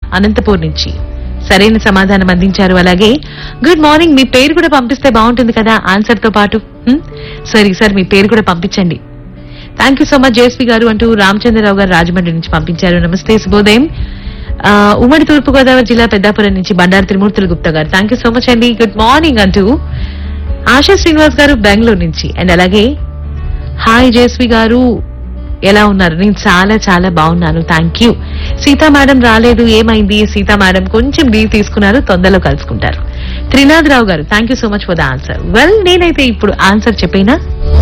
అనంతపూర్ నుంచి సరైన సమాధానం అందించారు. అలాగే గుడ్ మార్నింగ్, మీ పేరు కూడా పంపిస్తే బాగుంటుంది కదా ఆన్సర్ తో పాటు. సరే సార్, మీ పేరు కూడా పంపించండి. Thank you so much JSP గారు అంటూ రామచంద్రరావు గారు రాజమండ్రి నుంచి పంపించారు. నమస్తే, శుభోదయం. ఉమ్మడి తూర్పుగోదావరి జిల్లా పెద్దాపురం నుంచి బండారు త్రిమూర్తులు గుప్తా గారు థ్యాంక్ యూ సో మచ్ అండి. గుడ్ మార్నింగ్ అంటూ ఆశా శ్రీనివాస్ గారు బెంగళూరు నుంచి. అండ్ అలాగే హాయ్ జేఎస్పీ గారు, ఎలా ఉన్నారు? నేను చాలా చాలా బాగున్నాను, థ్యాంక్ యూ. సీతా మేడం రాలేదు, ఏమైంది? సీతా మేడం కొంచెం లీవ్ తీసుకున్నారు, తొందరలో కలుసుకుంటారు. త్రినాథ్ రావు గారు thank you so much for the answer. Well, నేనైతే ఇప్పుడు ఆన్సర్ చెప్పేనా?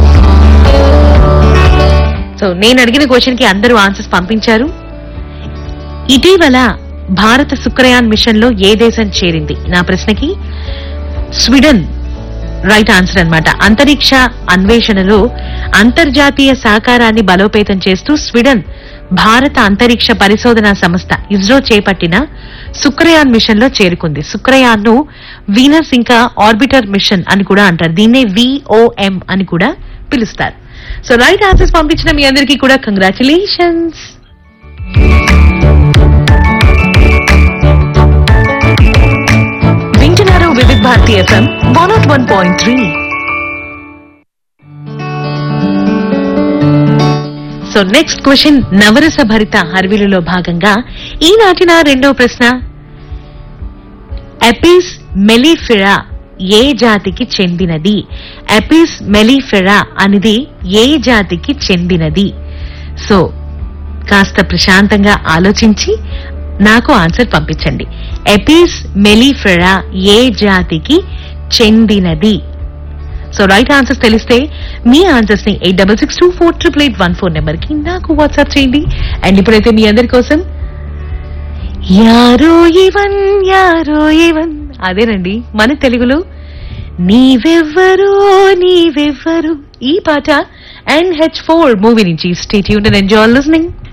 సో నేను అడిగిన క్వశ్చన్ కి అందరూ ఆన్సర్స్ పంపించారు. ఇటీవల భారత శుక్రయాన్ మిషన్ లో ఏ దేశం చేరింది? నా ప్రశ్నకి స్వీడన్ రైట్ ఆన్సర్ అన్నమాట. అంతరిక్ష అన్వేషణలో అంతర్జాతీయ సహకారాన్ని బలోపేతం చేస్తూ స్వీడన్ భారత అంతరిక్ష పరిశోధనా సంస్థ ఇస్రో చేపట్టిన శుక్రయాన్ మిషన్ లో చేరుకుంది. శుక్రయాన్ ను వీనస్ ఇంకా ఆర్బిటర్ మిషన్ అని కూడా అంటారు. దీన్నే VOM అని కూడా పిలుస్తారు. సో రైట్ ఆన్సర్స్ పంపించిన మీ అందరికీ కూడా కంగ్రాచులేషన్స్. వింటున్నారు వివిధ Bharati FM 101.3. So next question నవరస భరిత హర్విలులో భాగంగా ఈనాటి నా రెండో ప్రశ్న, ఎపిస్ మెలిఫెరా ఏ జాతికి చెందినది? ఎపిస్ మెలిఫెరా అనేది ఏ జాతికి చెందినది? సో కాస్త ప్రశాంతంగా ఆలోచించి నాకు ఆన్సర్ పంపించండి. ఎపిస్ మెలిఫెరా ఏ జాతికి చెందినది? సో రైట్ ఆన్సర్స్ తెలిస్తే మీ ఆన్సర్స్ ని 8662488814 నెంబర్ కి నాకు వాట్సాప్ చేయండి. అండ్ ఇప్పుడైతే మీ అందరి కోసం యారో ఇవన్ అదేనండి మన తెలుగులో నీవెవ్వరు నీవెవ్వరు ఈ పాట NH4 మూవీ నుంచి. Stay tuned and enjoy listening.